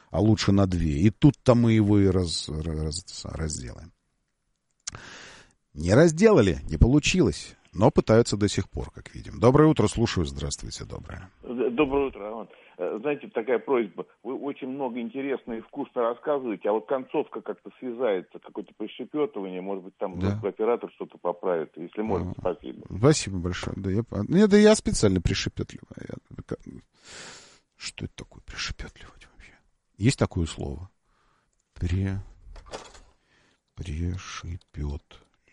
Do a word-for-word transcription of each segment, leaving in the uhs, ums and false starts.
а лучше на две. И тут-то мы его и раз, раз, разделаем. Не разделали, не получилось, но пытаются до сих пор, как видим. Доброе утро, слушаю, здравствуйте, доброе. Доброе утро, Роман. Знаете, такая просьба. Вы очень много интересно и вкусно рассказываете, а вот концовка как-то связается, какое-то прищепетывание, может быть, там Да. оператор что-то поправит, если можно, а, спасибо. Спасибо большое. Да, я, не, да я специально пришепетливый. Я, что это такое пришепетливать вообще? Есть такое слово? Пре... Пришепет.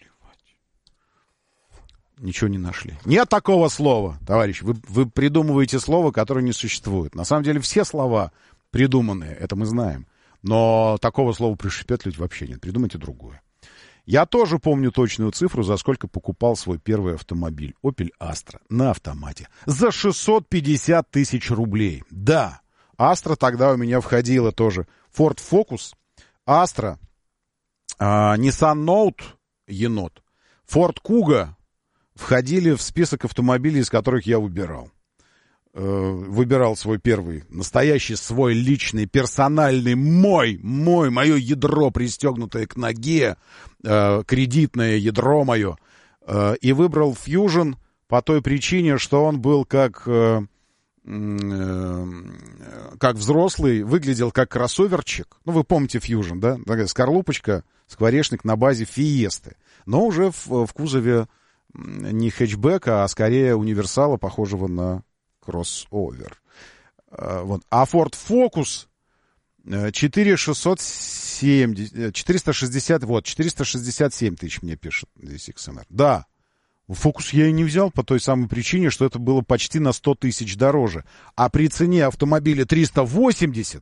Ничего не нашли. Нет такого слова, товарищ. Вы, вы придумываете слово, которое не существует. На самом деле все слова придуманные, это мы знаем. Но такого слова пришепетливать вообще нет. Придумайте другое. Я тоже помню точную цифру, за сколько покупал свой первый автомобиль. Opel Astra на автомате. За шестьсот пятьдесят тысяч рублей. Да, Astra тогда у меня входила тоже. Ford Focus, Astra, а, Nissan Note, енот, Ford Kuga входили в список автомобилей, из которых я выбирал. Э, выбирал свой первый, настоящий свой личный, персональный, мой, мой, мое ядро, пристегнутое к ноге, э, кредитное ядро мое. Э, и выбрал Fusion по той причине, что он был как, э, э, как взрослый, выглядел как кроссоверчик. Ну, вы помните Fusion, да? Такая скорлупочка, скворечник на базе Фиесты. Но уже в, в кузове не хэтчбека, а скорее универсала, похожего на кроссовер. Вот. А Ford Focus четыре шестьсот семьдесят, четыреста шестьдесят, вот, четыреста шестьдесят семь тысяч мне пишет здесь икс эм эр. Да, Focus я и не взял по той самой причине, что это было почти на сто тысяч дороже. А при цене автомобиля триста восемьдесят,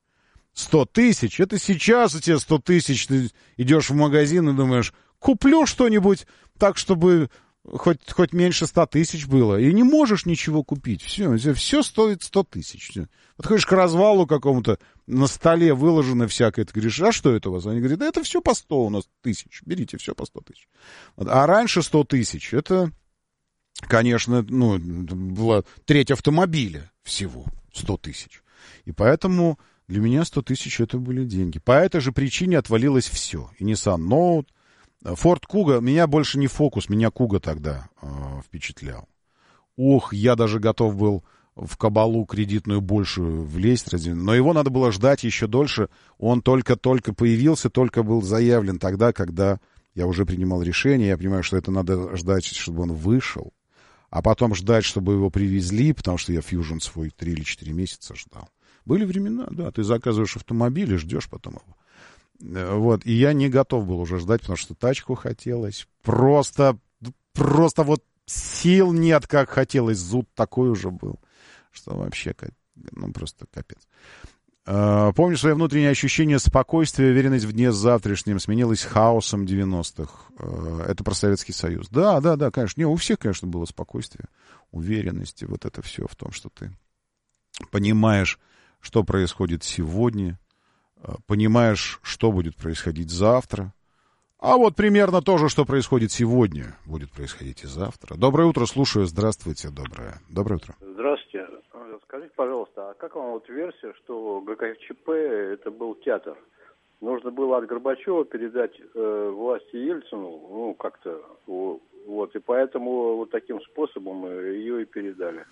сто тысяч, это сейчас у тебя сто тысяч, ты идешь в магазин и думаешь, куплю что-нибудь так, чтобы хоть, хоть меньше ста тысяч было. И не можешь ничего купить. Все, все стоит сто тысяч. Подходишь к развалу какому-то, на столе выложено всякое. Ты говоришь, а что это у вас? Они говорят, да это все по сто у нас тысяч. Берите все по сто тысяч. А раньше сто тысяч, это, конечно, ну, была треть автомобиля всего. сто тысяч. И поэтому для меня сто тысяч это были деньги. По этой же причине отвалилось все. И Nissan Note, Ford Kuga, меня больше не Focus, меня Kuga тогда э, впечатлял. Ох, я даже готов был в кабалу кредитную большую влезть, но его надо было ждать еще дольше. Он только-только появился, только был заявлен тогда, когда я уже принимал решение. Я понимаю, что это надо ждать, чтобы он вышел, а потом ждать, чтобы его привезли, потому что я Fusion свой три или четыре месяца ждал. Были времена, да, ты заказываешь автомобиль и ждешь потом его. Вот, и я не готов был уже ждать, потому что тачку хотелось. Просто, просто вот сил нет, как хотелось. Зуд такой уже был, что вообще, ну, просто капец. Помню свое внутреннее ощущение спокойствия, уверенность в дне завтрашнем сменилось хаосом девяностых. Это про Советский Союз. Да, да, да, конечно. Не, у всех, конечно, было спокойствие, уверенность. И вот это все в том, что ты понимаешь, что происходит сегодня, понимаешь, что будет происходить завтра. А вот примерно то же, что происходит сегодня, будет происходить и завтра. Доброе утро, слушаю. Здравствуйте, доброе. Доброе утро. Здравствуйте. Скажите, пожалуйста, а как вам вот версия, что ГКЧП это был театр? Нужно было от Горбачева передать э, власти Ельцину, ну, как-то, вот, и поэтому вот таким способом ее и передали.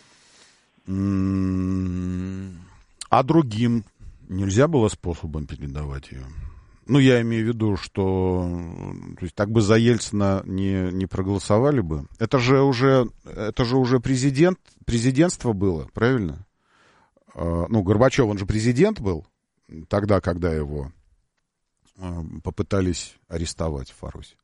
А другим нельзя было способом передавать ее? Ну, я имею в виду, что то есть, так бы за Ельцина не, не проголосовали бы. Это же уже, это же уже президент, президентство было, правильно? Ну, Горбачев, он же президент был тогда, когда его попытались арестовать в Фарусе.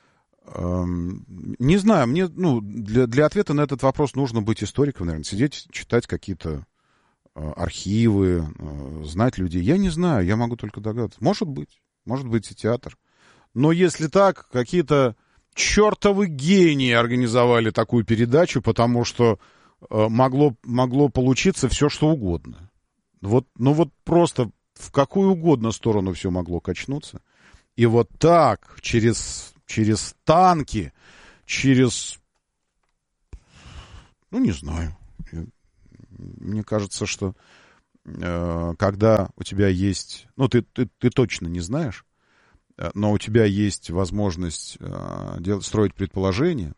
Не знаю, мне, ну, для, для ответа на этот вопрос нужно быть историком, наверное, сидеть, читать какие-то архивы, знать людей. Я не знаю, я могу только догадываться. Может быть, может быть и театр. Но если так, какие-то чертовы гении организовали такую передачу, потому что могло, могло получиться все, что угодно. Вот, ну вот просто в какую угодно сторону все могло качнуться. И вот так, через, через танки, через... Ну, не знаю. Мне кажется, что когда у тебя есть... Ну, ты, ты, ты точно не знаешь, но у тебя есть возможность делать, строить предположения,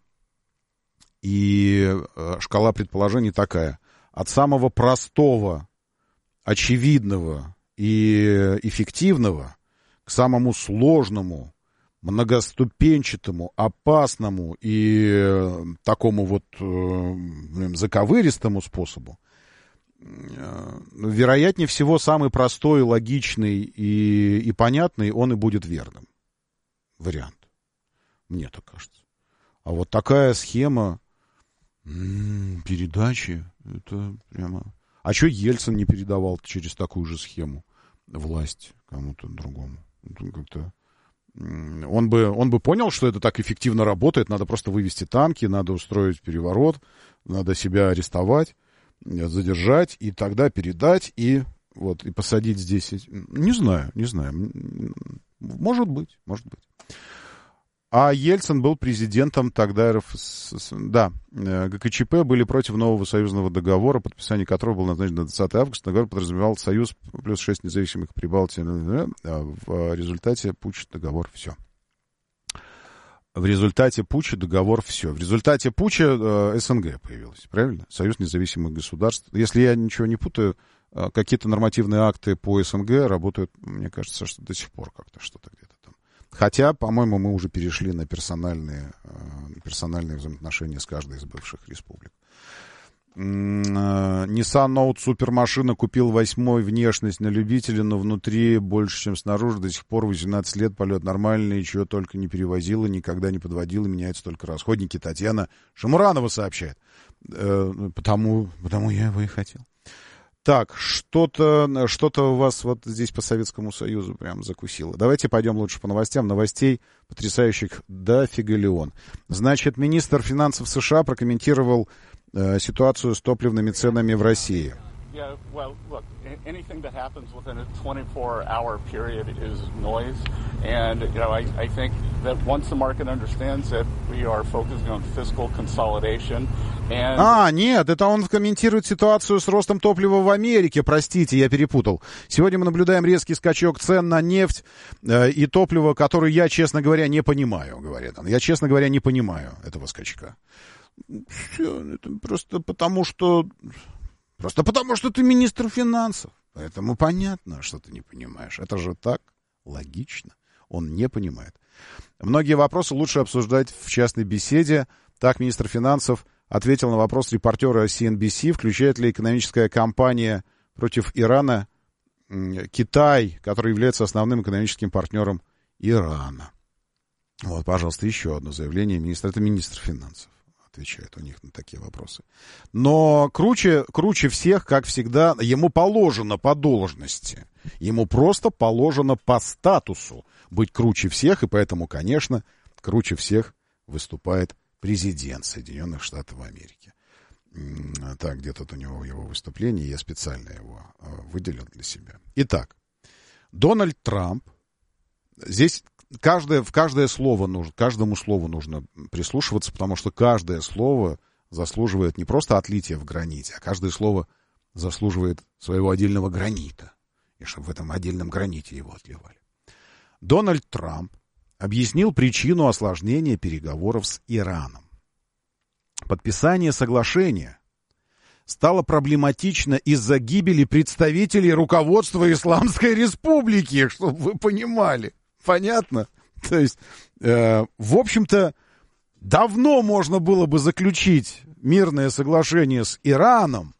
и шкала предположений такая. От самого простого, очевидного и эффективного к самому сложному, многоступенчатому, опасному и такому вот э, заковыристому способу, э, вероятнее всего, самый простой, логичный и, и понятный, он и будет верным вариант. Мне так кажется. А вот такая схема м-м, передачи, это прямо... А что Ельцин не передавал через такую же схему власть кому-то другому? Как-то... Он бы, он бы понял, что это так эффективно работает. Надо просто вывести танки, надо устроить переворот, надо себя арестовать, задержать, и тогда передать, и, вот, и посадить здесь. Не знаю, не знаю. Может быть, может быть. А Ельцин был президентом тогда эр эф эс эс. Да, ГКЧП были против нового союзного договора, подписание которого было назначено на двадцатое августа. Договор подразумевал союз плюс шесть независимых Прибалтии. А в результате путча договор все. В результате путча договор все. В результате путча э, СНГ появилась, правильно? Союз независимых государств. Если я ничего не путаю, э, какие-то нормативные акты по СНГ работают, мне кажется, что до сих пор как-то что-то где-то там. Хотя, по-моему, мы уже перешли на персональные, персональные взаимоотношения с каждой из бывших республик. Nissan Note супермашина купил восьмой, внешность на любителя, но внутри больше, чем снаружи. До сих пор восемнадцать лет, полет нормальный, чего только не перевозила, никогда не подводила, меняется только расходники. Татьяна Шамуранова сообщает. Потому, потому я его и хотел. Так, что-то, что-то у вас вот здесь по Советскому Союзу прям закусило. Давайте пойдем лучше по новостям. Новостей потрясающих дофига леон. Значит, министр финансов США прокомментировал э, ситуацию с топливными ценами в России. Yeah, well, look, anything that happens within a twenty-four hour period is noise. And, you know, I, I think that once the market understands that we are focusing on fiscal consolidation and... А, нет, это он комментирует ситуацию с ростом топлива в Америке. Простите, я перепутал. Сегодня мы наблюдаем резкий скачок цен на нефть э, и топливо, который я, честно говоря, не понимаю, говорит он. Я, честно говоря, не понимаю этого скачка. Все, это просто потому, что... Просто потому, что ты министр финансов. Поэтому понятно, что ты не понимаешь. Это же так логично. Он не понимает. Многие вопросы лучше обсуждать в частной беседе. Так министр финансов ответил на вопрос репортера си эн би си, включает ли экономическая кампания против Ирана Китай, который является основным экономическим партнером Ирана. Вот, пожалуйста, еще одно заявление министра. Это министр финансов отвечает у них на такие вопросы. Но круче, круче всех, как всегда, ему положено по должности. Ему просто положено по статусу быть круче всех, и поэтому, конечно, круче всех выступает президент Соединенных Штатов Америки. Так, где тут у него его выступление, я специально его выделил для себя. Итак, Дональд Трамп, здесь... Каждое, в каждое слово нужно, каждому слову нужно прислушиваться, потому что каждое слово заслуживает не просто отлития в граните, а каждое слово заслуживает своего отдельного гранита. И чтобы в этом отдельном граните его отливали. Дональд Трамп объяснил причину осложнения переговоров с Ираном. Подписание соглашения стало проблематично из-за гибели представителей руководства Исламской Республики, чтобы вы понимали. Понятно? То есть, э, в общем-то, давно можно было бы заключить мирное соглашение с Ираном,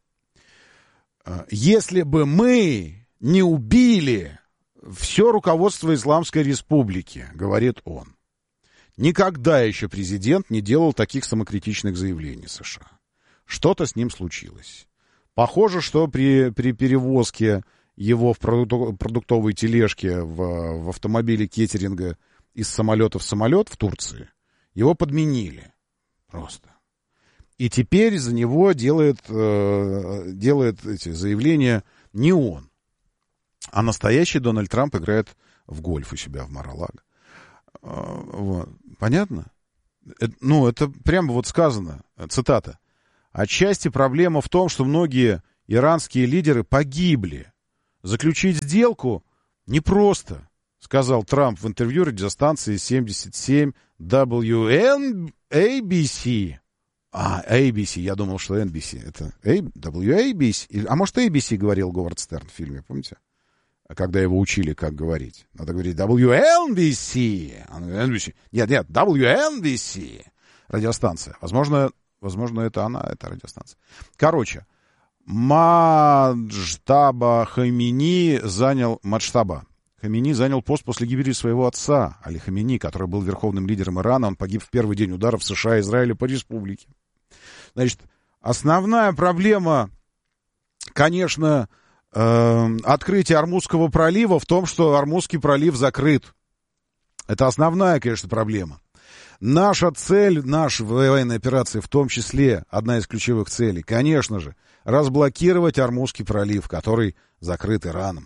э, если бы мы не убили все руководство Исламской Республики, говорит он. Никогда еще президент не делал таких самокритичных заявлений США. Что-то с ним случилось. Похоже, что при, при перевозке его в продуктовой тележке в, в автомобиле кеттеринга из самолета в самолет в Турции, его подменили просто. И теперь за него делает, э, делает эти заявления не он, а настоящий Дональд Трамп играет в гольф у себя в Мар-а-Лаго. Э, вот. Понятно? Это, ну, это прямо вот сказано, цитата. «Отчасти проблема в том, что многие иранские лидеры погибли. Заключить сделку непросто, сказал Трамп в интервью радиостанции семьдесят семь дабл ю эн эй би си. А, эй би си, я думал, что эн би си. Это дабл ю эй би си. А может, эй би си говорил Говард Стерн в фильме, помните? Когда его учили, как говорить. Надо говорить дабл ю эн би си. эн би си. Нет, нет, дабл ю эн би си. Радиостанция. Возможно, возможно, это она, это радиостанция. Короче, Маджтаба Хамини занял... Маджтаба Хамини занял пост после гибели своего отца, Али Хамини, который был верховным лидером Ирана. Он погиб в первый день ударов США и Израиля по республике. Значит, основная проблема, конечно, э, открытие Ормузского пролива в том, что Ормузский пролив закрыт. Это основная, конечно, проблема. Наша цель, наша военная операция, в том числе, одна из ключевых целей, конечно же, разблокировать Ормузский пролив, который закрыт Ираном.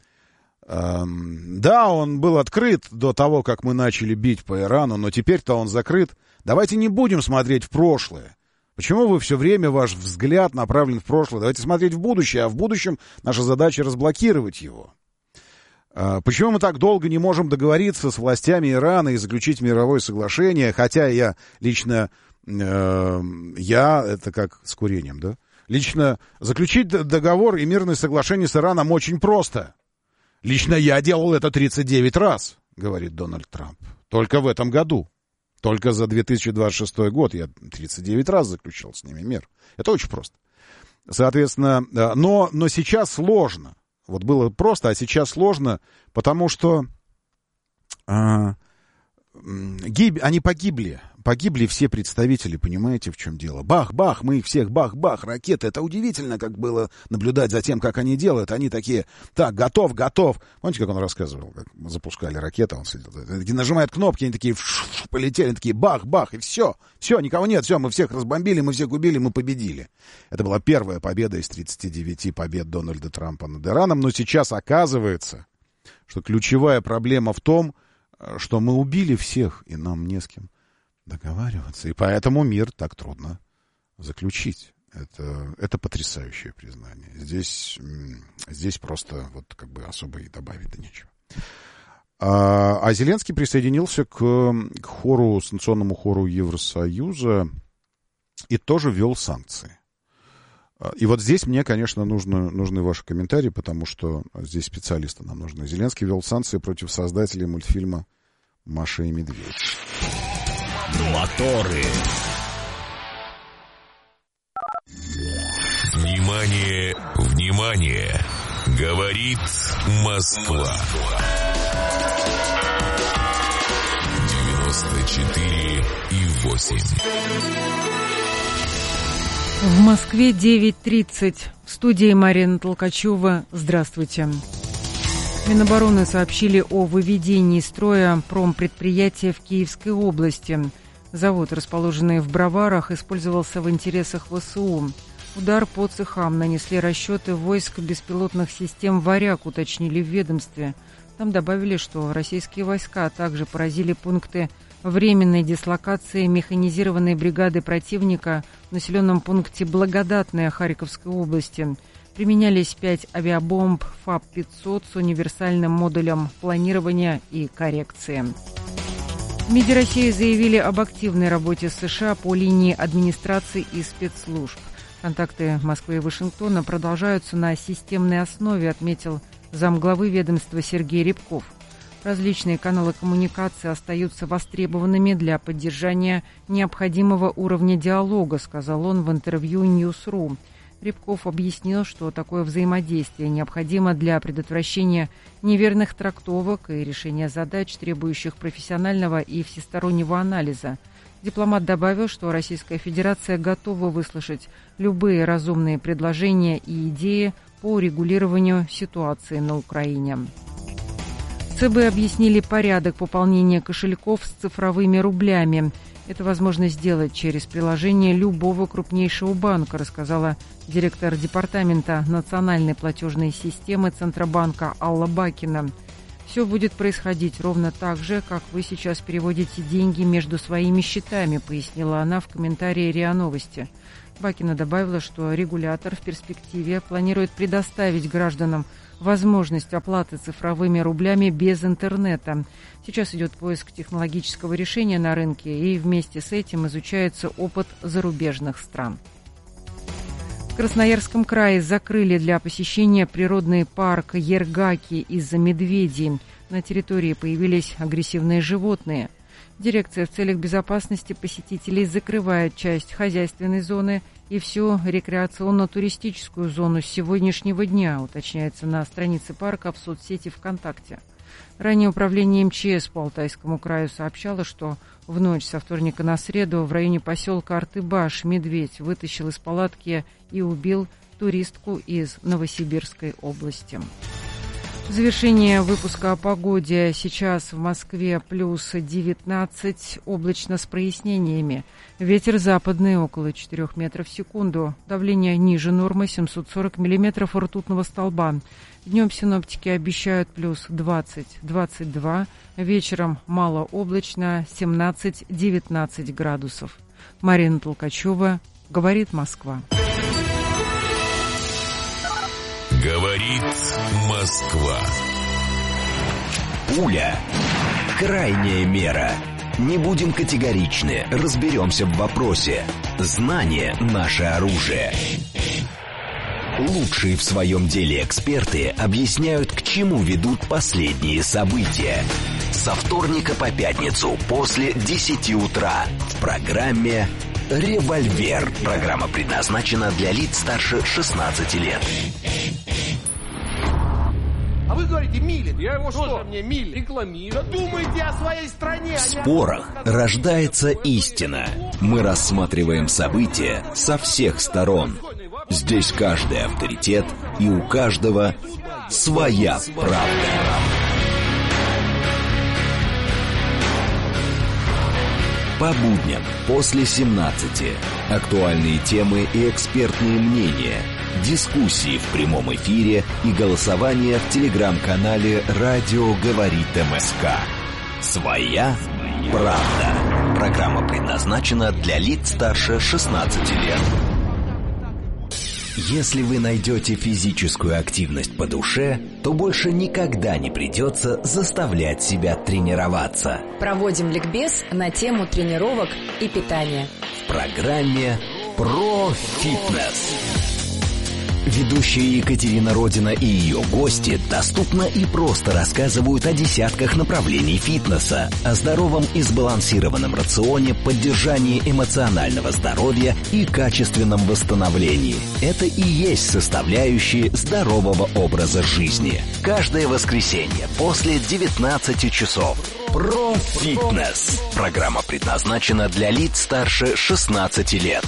Эм, да, он был открыт до того, как мы начали бить по Ирану, но теперь-то он закрыт. Давайте не будем смотреть в прошлое. Почему вы все время, ваш взгляд направлен в прошлое? Давайте смотреть в будущее, а в будущем наша задача разблокировать его. Э, почему мы так долго не можем договориться с властями Ирана и заключить мировое соглашение, хотя я лично, э, я, это как с курением, да? Лично заключить договор и мирное соглашение с Ираном очень просто. Лично я делал это тридцать девять раз, говорит Дональд Трамп. Только в этом году. Только за две тысячи двадцать шестой год я тридцать девять раз заключил с ними мир. Это очень просто. Соответственно, но, но сейчас сложно. Вот было просто, а сейчас сложно, потому что а, гиб, они погибли. Погибли все представители, понимаете, в чем дело? Бах-бах, мы их всех бах-бах, ракеты. Это удивительно, как было наблюдать за тем, как они делают. Они такие, так, готов, готов. Помните, как он рассказывал, как мы запускали ракеты, он сидел, нажимает кнопки, они такие полетели, такие бах-бах, и все. Все, никого нет, все, мы всех разбомбили, мы всех убили, мы победили. Это была первая победа из тридцати девяти побед Дональда Трампа над Ираном. Но сейчас оказывается, что ключевая проблема в том, что мы убили всех, и нам не с кем договариваться. И поэтому мир так трудно заключить. Это, это потрясающее признание. Здесь, здесь просто вот как бы особо и добавить-то нечего. А, а Зеленский присоединился к, к хору, санкционному хору Евросоюза и тоже ввел санкции. И вот здесь мне, конечно, нужно, нужны ваши комментарии, потому что здесь специалисты нам нужны. Зеленский ввел санкции против создателей мультфильма «Маша и медведь». Моторы. Внимание, внимание! Говорит Москва. девяносто четыре и восемь. В Москве девять тридцать. В студии Марина Толкачева. Здравствуйте. Минобороны сообщили о выведении из строя промпредприятия в Киевской области. Завод, расположенный в Броварах, использовался в интересах ВСУ. Удар по цехам нанесли расчеты войск беспилотных систем «Варяг», уточнили в ведомстве. Там добавили, что российские войска также поразили пункты временной дислокации механизированной бригады противника в населенном пункте Благодатная Харьковской области. Применялись пять авиабомб ФАБ пятьсот с универсальным модулем планирования и коррекции. В МИДе России заявили об активной работе США по линии администрации и спецслужб. Контакты Москвы и Вашингтона продолжаются на системной основе, отметил замглавы ведомства Сергей Рябков. Различные каналы коммуникации остаются востребованными для поддержания необходимого уровня диалога, сказал он в интервью Ньюс.ру. Рябков объяснил, что такое взаимодействие необходимо для предотвращения неверных трактовок и решения задач, требующих профессионального и всестороннего анализа. Дипломат добавил, что Российская Федерация готова выслушать любые разумные предложения и идеи по урегулированию ситуации на Украине. В ЦБ объяснили порядок пополнения кошельков с цифровыми рублями. Это возможно сделать через приложение любого крупнейшего банка, рассказала директор департамента национальной платежной системы Центробанка Алла Бакина. Все будет происходить ровно так же, как вы сейчас переводите деньги между своими счетами, пояснила она в комментарии РИА Новости. Бакина добавила, что регулятор в перспективе планирует предоставить гражданам возможность оплаты цифровыми рублями без интернета. Сейчас идет поиск технологического решения на рынке, и вместе с этим изучается опыт зарубежных стран. В Красноярском крае закрыли для посещения природный парк Ергаки из-за медведей. На территории появились агрессивные животные. Дирекция в целях безопасности посетителей закрывает часть хозяйственной зоны и всю рекреационно-туристическую зону с сегодняшнего дня, уточняется на странице парка в соцсети ВКонтакте. Ранее управление эм че эс по Алтайскому краю сообщало, что в ночь со вторника на среду в районе поселка Артыбаш медведь вытащил из палатки и убил туристку из Новосибирской области. В завершение выпуска о погоде. Сейчас в Москве плюс девятнадцать, облачно с прояснениями. Ветер западный около четырёх метров в секунду. Давление ниже нормы семьсот сорок миллиметров ртутного столба. Днем синоптики обещают плюс двадцать - двадцать два. Вечером малооблачно семнадцать - девятнадцать градусов. Марина Толкачева, говорит Москва. Говорит Москва. Пуля. Крайняя мера. Не будем категоричны, разберемся в вопросе. Знание – наше оружие. Лучшие в своем деле эксперты объясняют, к чему ведут последние события. Со вторника по пятницу после десяти утра в программе «Револьвер». Программа предназначена для лиц старше шестнадцати лет. А вы говорите, Милин. Я его что? Мне Милин рекламирует. Думайте о своей стране. В спорах рождается истина. Мы рассматриваем события со всех сторон. Здесь каждый авторитет, и у каждого своя правда. По будням после семнадцати. Актуальные темы и экспертные мнения. Дискуссии в прямом эфире и голосование в телеграм-канале «Радио говорит МСК». Своя правда. Программа предназначена для лиц старше шестнадцати лет. Если вы найдете физическую активность по душе, то больше никогда не придется заставлять себя тренироваться. Проводим ликбез на тему тренировок и питания. В программе «Про фитнес». Ведущая Екатерина Родина и ее гости доступно и просто рассказывают о десятках направлений фитнеса, о здоровом и сбалансированном рационе, поддержании эмоционального здоровья и качественном восстановлении. Это и есть составляющие здорового образа жизни. Каждое воскресенье после девятнадцати часов. Про фитнес. Программа предназначена для лиц старше шестнадцати лет.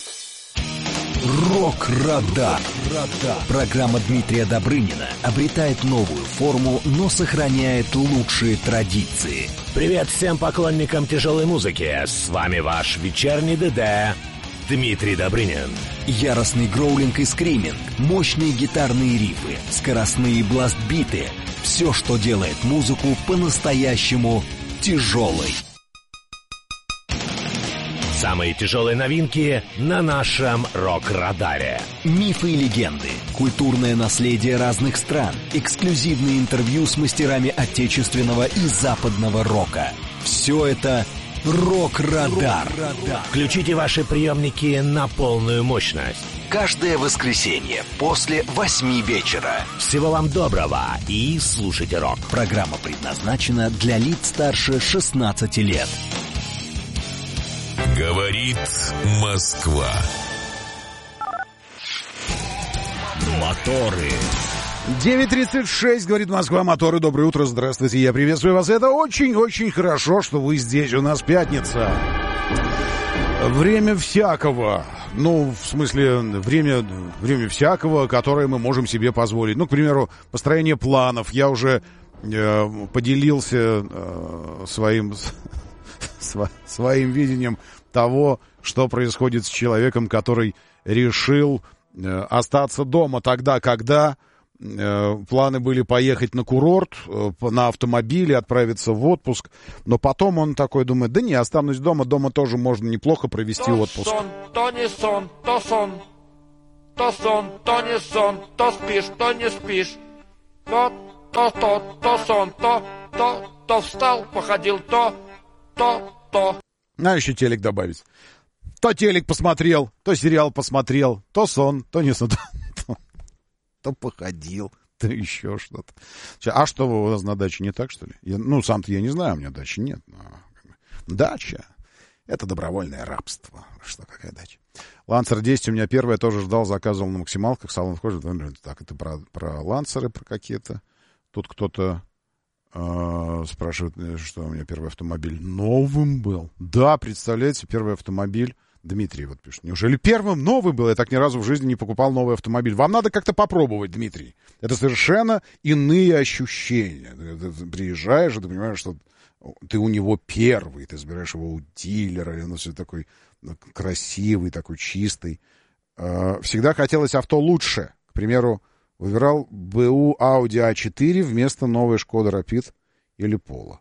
Рок-радар. Программа Дмитрия Добрынина обретает новую форму, но сохраняет лучшие традиции. Привет всем поклонникам тяжелой музыки. С вами ваш вечерний ДД Дмитрий Добрынин. Яростный гроулинг и скриминг, мощные гитарные рифы, скоростные бласт-биты. Все, что делает музыку по-настоящему тяжелой. Самые тяжелые новинки на нашем рок-радаре. Мифы и легенды, культурное наследие разных стран, эксклюзивные интервью с мастерами отечественного и западного рока. Все это рок-радар. Включите ваши приемники на полную мощность. Каждое воскресенье после восьми вечера. Всего вам доброго и слушайте рок. Программа предназначена для лиц старше шестнадцати лет. Говорит Москва. Моторы. девять тридцать шесть, говорит Москва, моторы. Доброе утро, здравствуйте, я приветствую вас. Это очень-очень хорошо, что вы здесь. У нас пятница. Время всякого. Ну, в смысле, время, время всякого, которое мы можем себе позволить. Ну, к примеру, построение планов. Я уже э, поделился э, своим... своим видением того, что происходит с человеком, который решил э, остаться дома тогда, когда э, планы были поехать на курорт, э, на автомобиле, отправиться в отпуск. Но потом он такой думает, да не, останусь дома, дома тоже можно неплохо провести то отпуск. Сон, то не сон, то сон, то сон, то не сон, то спишь, то не спишь. То, то, то, то сон, то, то, то встал, походил, то, то, то. А еще телек добавить. То телек посмотрел, то сериал посмотрел, то сон, то не сон, то, то, то походил, то еще что-то. А что у вас на даче не так, что ли? Я, ну, сам-то я не знаю, у меня дачи нет. Но... Дача — это добровольное рабство. Что, какая дача? Лансер десять у меня первая, тоже ждал, заказывал на максималках, салон вхожий. Так, это про, про лансеры, про какие-то. Тут кто-то э, спрашивает, что у меня первый автомобиль новым был. Да, представляете, первый автомобиль. Дмитрий вот пишет. Неужели первым новый был? Я так ни разу в жизни не покупал новый автомобиль. Вам надо как-то попробовать, Дмитрий. Это совершенно иные ощущения. Ты, ты приезжаешь, и ты понимаешь, что ты у него первый. Ты забираешь его у дилера, и он все такой красивый, такой чистый. Всегда хотелось авто лучше. К примеру, выбирал БУ Audi а четыре вместо новой Шкода Rapid или Polo.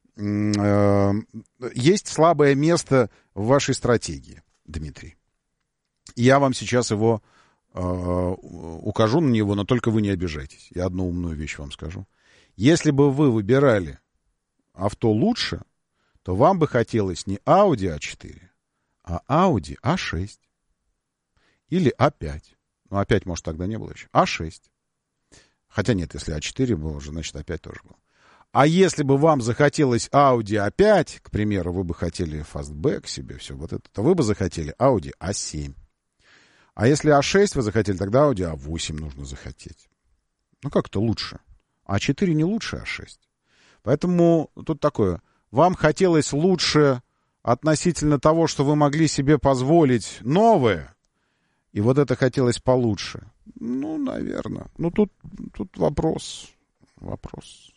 Есть слабое место в вашей стратегии, Дмитрий. Я вам сейчас его э, укажу на него, но только вы не обижайтесь. Я одну умную вещь вам скажу. Если бы вы выбирали авто лучше, то вам бы хотелось не Audi а четыре, а Audi а шесть. Или а пять. Ну, а пять, может, тогда не было еще. а шесть. Хотя нет, если а четыре было уже, значит, а пять тоже был. А если бы вам захотелось Audi а пять, к примеру, вы бы хотели фастбэк себе, все вот это, то вы бы захотели Audi а семь. А если а шесть вы захотели, тогда Audi а восемь нужно захотеть. Ну, как-то лучше. а четыре не лучше а шесть. Поэтому тут такое. Вам хотелось лучше относительно того, что вы могли себе позволить новое, и вот это хотелось получше. Ну, наверное. Ну, тут, тут вопрос. Вопрос.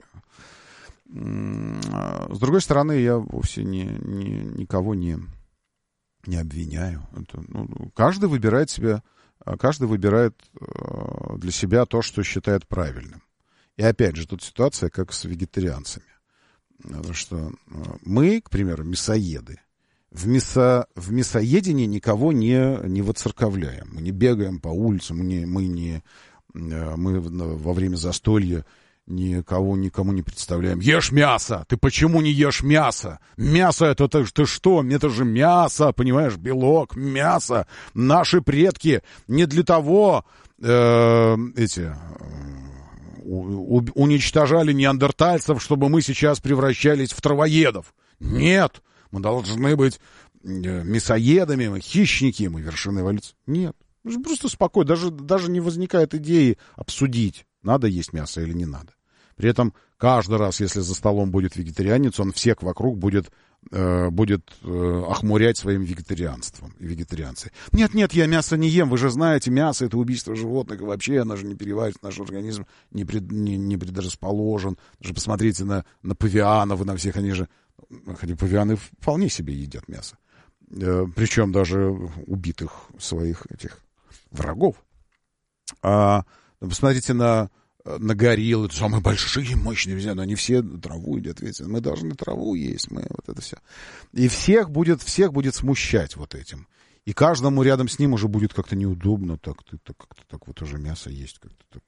С другой стороны, я вовсе не, не, никого не, не обвиняю. Это, ну, каждый выбирает себе, каждый выбирает для себя то, что считает правильным. И опять же, тут ситуация как с вегетарианцами. Потому что мы, к примеру, мясоеды, в, мясо, в мясоедении никого не, не воцерковляем. Мы не бегаем по улицам, мы, не, мы, не, мы во время застолья никого никому не представляем. Ешь мясо! Ты почему не ешь мясо? Мясо это ты, ты что? Это же мясо, понимаешь, белок, мясо. Наши предки не для того э, эти у, у, уничтожали неандертальцев, чтобы мы сейчас превращались в травоедов. Нет, мы должны быть мясоедами, мы хищники, мы вершины эволюции. Нет, просто спокойно, даже, даже не возникает идеи обсудить, надо есть мясо или не надо. При этом каждый раз, если за столом будет вегетарианец, он всех вокруг будет, э, будет э, охмурять своим вегетарианством. И вегетарианцы. Нет, нет, я мясо не ем. Вы же знаете, мясо — это убийство животных. И вообще оно же не переваривается, наш организм не, пред, не, не предрасположен. Даже посмотрите на, на павианов и на всех. Они же, хотя павианы вполне себе едят мясо. Э, причем даже убитых своих этих врагов. А, посмотрите на... на гориллы, это самые большие, мощные, но они все траву едят, видите, мы должны траву есть, мы вот это все. И всех будет, всех будет смущать вот этим. И каждому рядом с ним уже будет как-то неудобно, так, ты, так, как-то так вот уже мясо есть, как-то так.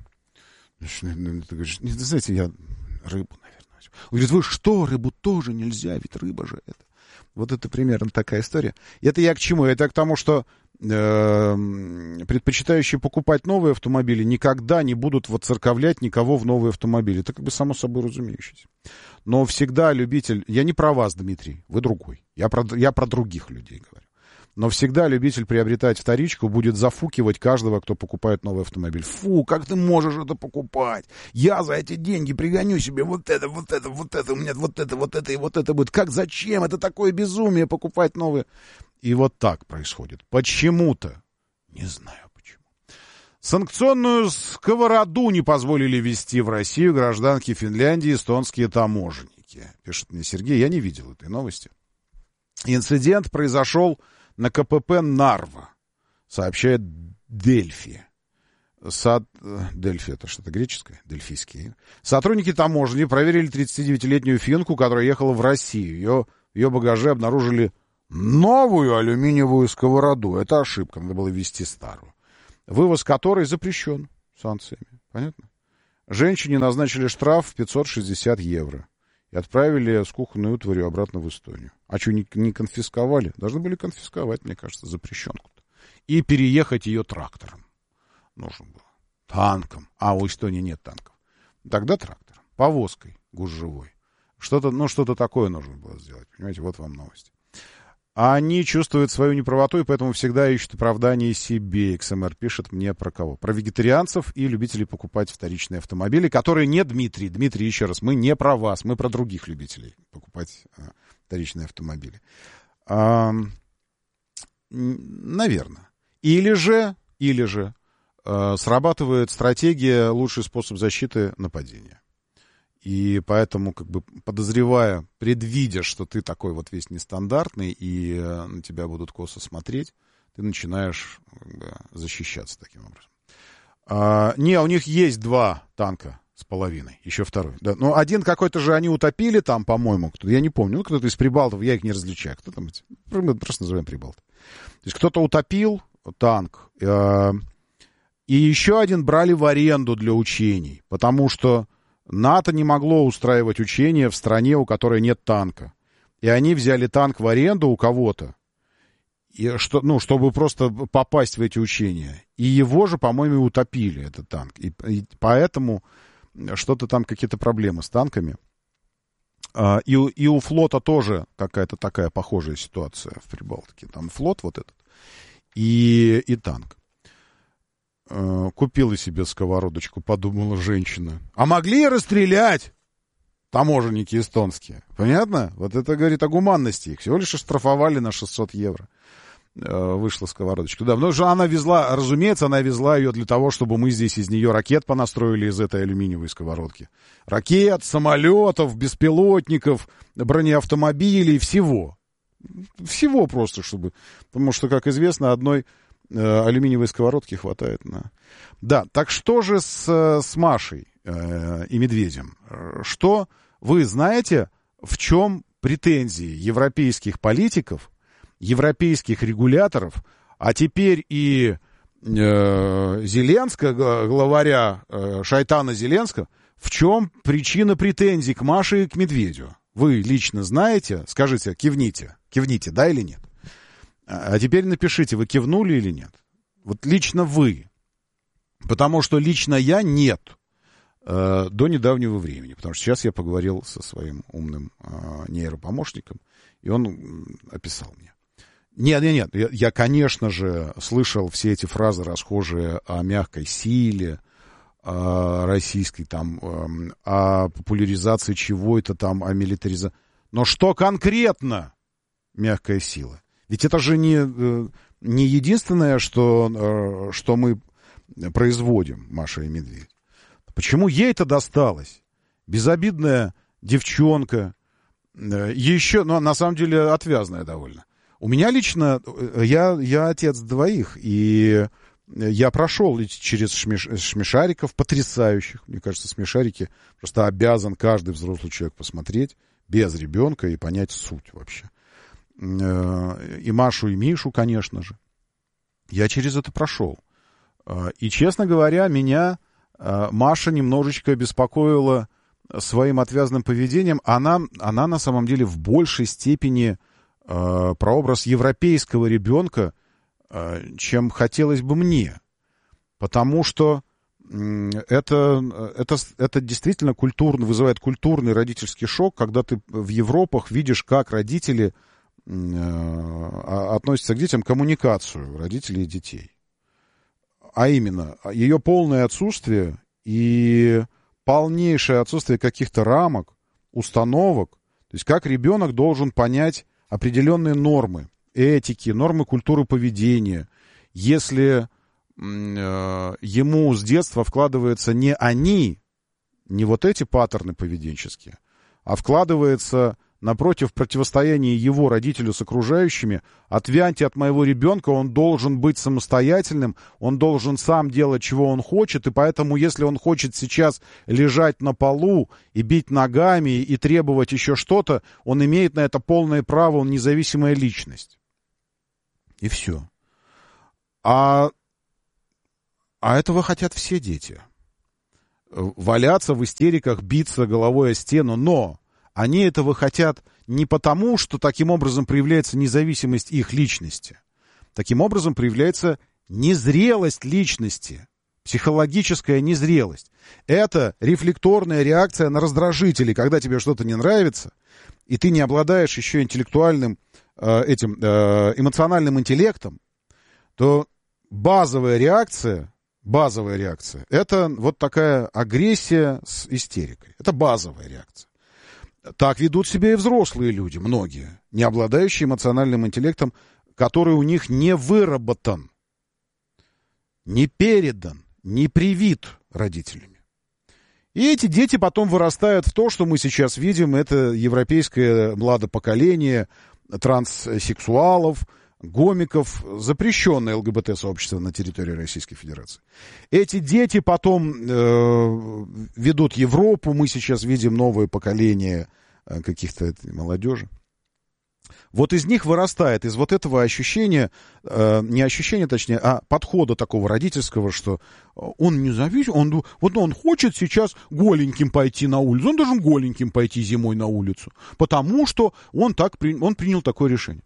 Ты говоришь, не знаете, я рыбу, наверное. Он говорит, вы что, рыбу тоже нельзя, ведь рыба же это. Вот это примерно такая история. И это я к чему? Это к тому, что э, предпочитающие покупать новые автомобили никогда не будут воцерковлять никого в новые автомобили. Это как бы само собой разумеющееся. Но всегда любитель... Я не про вас, Дмитрий, вы другой. Я про, я про других людей говорю. Но всегда любитель приобретать вторичку будет зафукивать каждого, кто покупает новый автомобиль. Фу, как ты можешь это покупать? Я за эти деньги пригоню себе вот это, вот это, вот это, у меня вот это, вот это и вот это будет. Как, зачем? Это такое безумие покупать новые. И вот так происходит. Почему-то. Не знаю почему. Санкционную сковороду не позволили ввести в Россию гражданки Финляндии эстонские таможенники. Пишет мне Сергей. Я не видел этой новости. Инцидент произошел на КПП Нарва, сообщает Дельфи. Со... Дельфи, это что-то греческое? Дельфийские. Сотрудники таможни проверили тридцатидевятилетнюю финку, которая ехала в Россию. Ее, в ее багаже обнаружили новую алюминиевую сковороду. Это ошибка, надо было ввести старую. Вывоз которой запрещен санкциями. Понятно? Женщине назначили штраф в пятьсот шестьдесят евро. И отправили с кухонной утварью обратно в Эстонию. А что, не, не конфисковали? Должны были конфисковать, мне кажется, запрещенку-то. И переехать ее трактором. Нужно было. Танком. А у Эстонии нет танков. Тогда трактором. Повозкой гужевой. Что-то, ну, что-то такое нужно было сделать. Понимаете, вот вам новости. Они чувствуют свою неправоту и поэтому всегда ищут оправдание себе. икс эм эр пишет мне про кого? Про вегетарианцев и любителей покупать вторичные автомобили, которые не Дмитрий. Дмитрий, еще раз, мы не про вас, мы про других любителей покупать а, вторичные автомобили. А, наверное. Или же, или же а, срабатывает стратегия «лучший способ защиты нападения». И поэтому, как бы подозревая, предвидя, что ты такой вот весь нестандартный, и э, на тебя будут косо смотреть, ты начинаешь как бы защищаться таким образом. А, не, у них есть два танка с половиной, еще второй. Да. Но один какой-то же они утопили там, по-моему, кто, я не помню, ну, кто-то из прибалтов, я их не различаю. Кто там, мы просто называем прибалты. То есть кто-то утопил танк, э, и еще один брали в аренду для учений, потому что НАТО не могло устраивать учения в стране, у которой нет танка. И они взяли танк в аренду у кого-то, и что, ну, чтобы просто попасть в эти учения. И его же, по-моему, утопили, этот танк. И, и поэтому что-то там, какие-то проблемы с танками. А, и, и у флота тоже какая-то такая похожая ситуация в Прибалтике. Там флот вот этот и, и танк. Купила себе сковородочку, подумала женщина. А могли и расстрелять таможенники эстонские. Понятно? Вот это говорит о гуманности. Их всего лишь оштрафовали на шестьсот евро. Вышла сковородочка. Да, потому что она везла, разумеется, она везла ее для того, чтобы мы здесь из нее ракет понастроили из этой алюминиевой сковородки. Ракет, самолетов, беспилотников, бронеавтомобилей, всего. Всего просто, чтобы... Потому что, как известно, одной алюминиевой сковородки хватает на... Да, так что же с, с Машей э, и Медведем? Что вы знаете, в чем претензии европейских политиков, европейских регуляторов, а теперь и э, Зеленского, главаря э, Шайтана Зеленского, в чем причина претензий к Маше и к Медведю? Вы лично знаете? Скажите, кивните. Кивните, да или нет? А теперь напишите, вы кивнули или нет. Вот лично вы. Потому что лично я нет э, до недавнего времени. Потому что сейчас я поговорил со своим умным э, нейропомощником, и он описал мне. Нет, нет, нет. Я, я, конечно же, слышал все эти фразы, расхожие о мягкой силе, о российской, там, э, о популяризации чего-то там, о милитаризации. Но что конкретно мягкая сила? Ведь это же не, не единственное, что, что мы производим, Маша и Медведь. Почему ей-то досталось? Безобидная девчонка, еще, ну, на самом деле, отвязная довольно. У меня лично, я, я отец двоих, и я прошел через шмеш, смешариков потрясающих. Мне кажется, смешарики просто обязан каждый взрослый человек посмотреть без ребенка и понять суть вообще. И Машу, и Мишу, конечно же. Я через это прошел. И, честно говоря, меня Маша немножечко беспокоила своим отвязным поведением. Она, она на самом деле в большей степени прообраз европейского ребенка, чем хотелось бы мне. Потому что это, это, это действительно культурно, вызывает культурный родительский шок, когда ты в Европах видишь, как родители относятся к детям, коммуникацию родителей и детей. А именно, ее полное отсутствие и полнейшее отсутствие каких-то рамок, установок. То есть как ребенок должен понять определенные нормы этики, нормы культуры поведения. Если э, ему с детства вкладываются не они, не вот эти паттерны поведенческие, а вкладывается напротив противостояния его родителю с окружающими. Отвяньте от моего ребенка, он должен быть самостоятельным, он должен сам делать, чего он хочет, и поэтому, если он хочет сейчас лежать на полу и бить ногами и требовать еще что-то, он имеет на это полное право, он независимая личность. И все. А, а этого хотят все дети. Валяться в истериках, биться головой о стену, но они этого хотят не потому, что таким образом проявляется независимость их личности. Таким образом проявляется незрелость личности, психологическая незрелость. Это рефлекторная реакция на раздражители, когда тебе что-то не нравится, и ты не обладаешь еще интеллектуальным, э, этим э, эмоциональным интеллектом, то базовая реакция... Базовая реакция. Это вот такая агрессия с истерикой. Это базовая реакция. Так ведут себя и взрослые люди, многие, не обладающие эмоциональным интеллектом, который у них не выработан, не передан, не привит родителями. И эти дети потом вырастают в то, что мы сейчас видим. Это европейское младопоколение транссексуалов, гомиков, запрещенное ЛГБТ-сообщество на территории Российской Федерации. Эти дети потом э, ведут Европу. Мы сейчас видим новое поколение э, каких-то молодежи. Вот из них вырастает, из вот этого ощущения, э, не ощущения, точнее, а подхода такого родительского, что он не зависит, он, вот он хочет сейчас голеньким пойти на улицу, он должен голеньким пойти зимой на улицу, потому что он, так, он принял такое решение.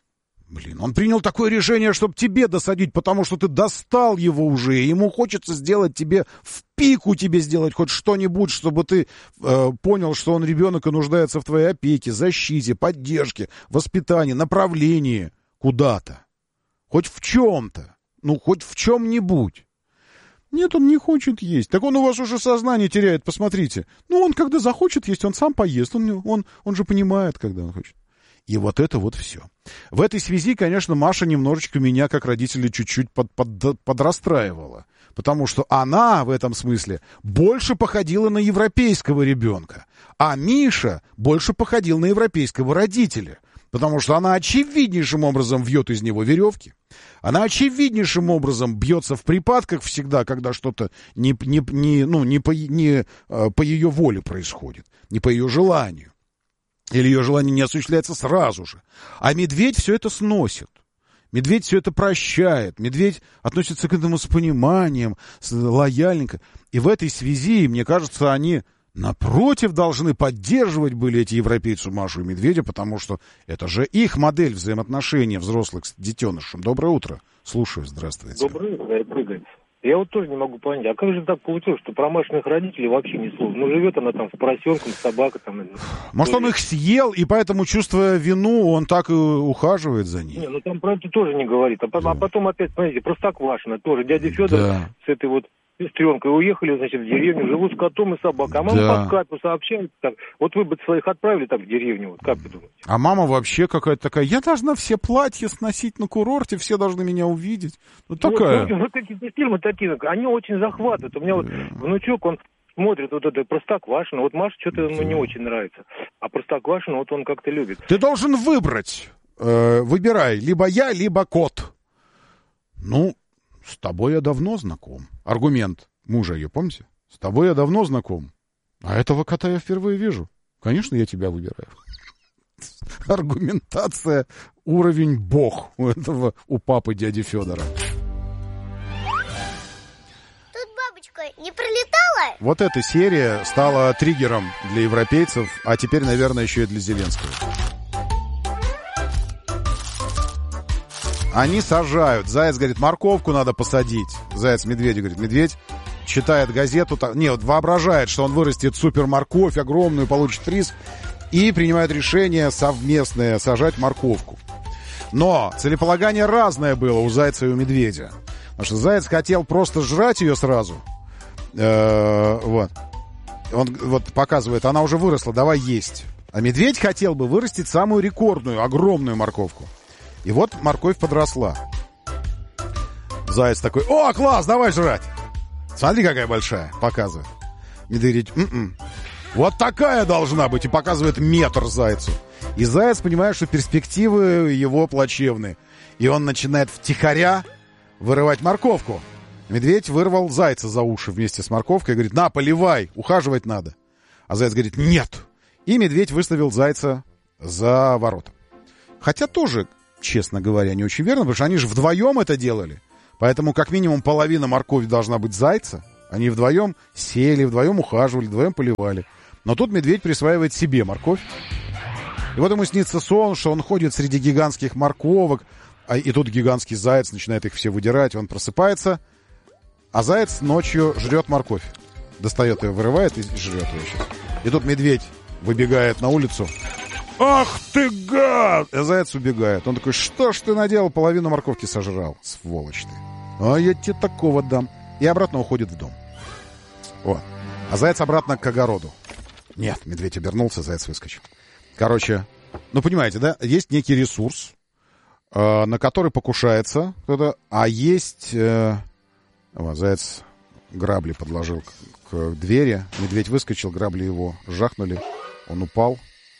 Блин, он принял такое решение, чтобы тебе досадить, потому что ты достал его уже, и ему хочется сделать тебе, в пику тебе сделать хоть что-нибудь, чтобы ты э, понял, что он ребенок и нуждается в твоей опеке, защите, поддержке, воспитании, направлении куда-то. Хоть в чем-то, ну, хоть в чем-нибудь. Нет, он не хочет есть. Так он у вас уже сознание теряет, посмотрите. Ну, он когда захочет есть, он сам поест, он, он, он же понимает, когда он хочет. И вот это вот все. В этой связи, конечно, Маша немножечко меня, как родителя, чуть-чуть под, под, подрастраивала. Потому что она в этом смысле больше походила на европейского ребенка. А Миша больше походил на европейского родителя. Потому что она очевиднейшим образом вьет из него веревки. Она очевиднейшим образом бьется в припадках всегда, когда что-то не, не, не, ну, не, по, не по ее воле происходит, не по ее желанию. Или ее желание не осуществляется сразу же. А медведь все это сносит. Медведь все это прощает. Медведь относится к этому с пониманием, с лояльненько. И в этой связи, мне кажется, они, напротив, должны поддерживать были эти европейцы Машу и Медведя, потому что это же их модель взаимоотношений взрослых с детенышем. Доброе утро. Слушаю, здравствуйте. Доброе утро, Игорь. Я вот тоже не могу понять, а как же так получилось, что про Машиных родителей вообще ни слова? Ну, живет она там с поросенком, с собакой там. Может, он их съел, и поэтому, чувствуя вину, он так и ухаживает за ними? Не, ну там про это тоже не говорит. А, да. а потом опять, смотрите, Простоквашино тоже. Дядя Федор да. с этой вот сестренкой уехали, значит, в деревню, живут с котом и собакой. А мама да. по скайпу сообщает, так, вот вы бы своих отправили так в деревню, вот как вы думаете? А мама вообще какая-то такая, я должна все платья сносить на курорте, все должны меня увидеть. Вот такая. Вот, вот эти фильмы такие, они очень захватывают. У меня вот внучок, он смотрит вот это Простоквашино, вот Маша что-то ему не очень нравится. А Простоквашино вот он как-то любит. Ты должен выбрать, э, выбирай, либо я, либо кот. Ну... С тобой я давно знаком. Аргумент мужа ее, помните? С тобой я давно знаком. А этого кота я впервые вижу. Конечно, я тебя выбираю. Аргументация уровень бог у этого, у папы дяди Федора. Тут бабочка не пролетала? Вот эта серия стала триггером для европейцев, а теперь, наверное, еще и для Зеленского. Они сажают. Заяц говорит, морковку надо посадить. Заяц медведю говорит, медведь читает газету, не, вот воображает, что он вырастет суперморковь огромную, получит приз, и принимает решение совместное сажать морковку. Но целеполагание разное было у зайца и у медведя. Потому что заяц хотел просто жрать ее сразу. Э-э- вот. Он вот показывает, она уже выросла, давай есть. А медведь хотел бы вырастить самую рекордную, огромную морковку. И вот морковь подросла. Заяц такой, о, класс, давай жрать. Смотри, какая большая, показывает. Медведь говорит, м-м, вот такая должна быть, и показывает метр зайцу. И заяц понимает, что перспективы его плачевны. И он начинает втихаря вырывать морковку. Медведь вырвал зайца за уши вместе с морковкой и говорит: на, поливай, ухаживать надо. А заяц говорит: нет. И медведь выставил зайца за ворота. Хотя тоже, честно говоря, не очень верно, потому что они же вдвоем это делали. Поэтому как минимум половина моркови должна быть зайца. Они вдвоем сели, вдвоем ухаживали, вдвоем поливали. Но тут медведь присваивает себе морковь. И вот ему снится сон, что он ходит среди гигантских морковок, а и тут гигантский заяц начинает их все выдирать. Он просыпается, а заяц ночью жрет морковь. Достает ее, вырывает и жрет ее сейчас. И тут медведь выбегает на улицу. Ах ты гад! И заяц убегает. Он такой: что ж ты наделал? Половину морковки сожрал, сволочь ты. А я тебе такого дам. И обратно уходит в дом. Вот. А заяц обратно к огороду. Нет, медведь обернулся, заяц выскочил. Короче, ну понимаете, да? Есть некий ресурс, э, на который покушается кто-то, а есть... Э, о, заяц грабли подложил к, к двери, медведь выскочил, грабли его жахнули, он упал.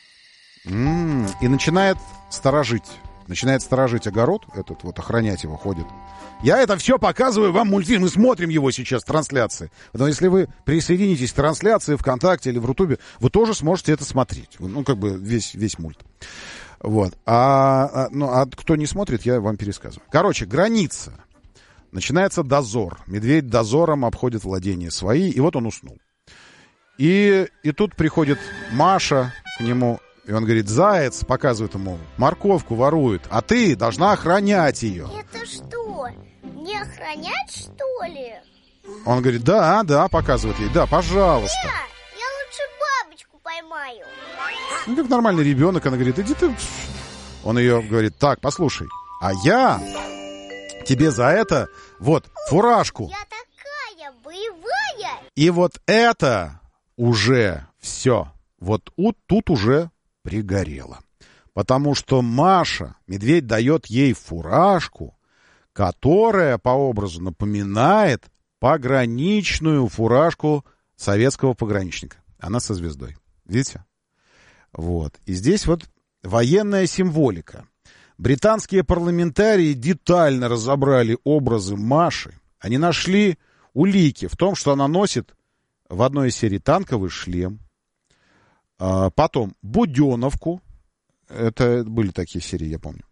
М-м, и начинает сторожить. Начинает сторожить огород, этот вот, охранять его ходит. Я это все показываю вам мультфильм, мы смотрим его сейчас в трансляции. Поэтому если вы присоединитесь к трансляции ВКонтакте или в Рутубе, вы тоже сможете это смотреть. Ну, как бы весь, весь мульт. Вот. А, а, ну, а кто не смотрит, я вам пересказываю. Короче, граница. Начинается дозор. Медведь дозором обходит владения свои, и вот он уснул. И, и тут приходит Маша к нему, и он говорит: заяц, показывает ему, морковку ворует, а ты должна охранять ее. Это что, не охранять, что ли? Он говорит: да, да, показывает ей, да, пожалуйста. Нет, я лучше бабочку поймаю. Ну, как нормальный ребенок, она говорит: иди ты. Он ее говорит: так, послушай, а я тебе за это вот фуражку. Я такая боевая. И вот это уже все. Вот у, тут уже пригорело. Потому что Маша, медведь дает ей фуражку, которая по образу напоминает пограничную фуражку советского пограничника. Она со звездой. Видите? Вот. И здесь вот военная символика. Британские парламентарии детально разобрали образы Маши. Они нашли улики в том, что она носит в одной из серий танковый шлем, а потом буденовку, это были такие серии, я помню,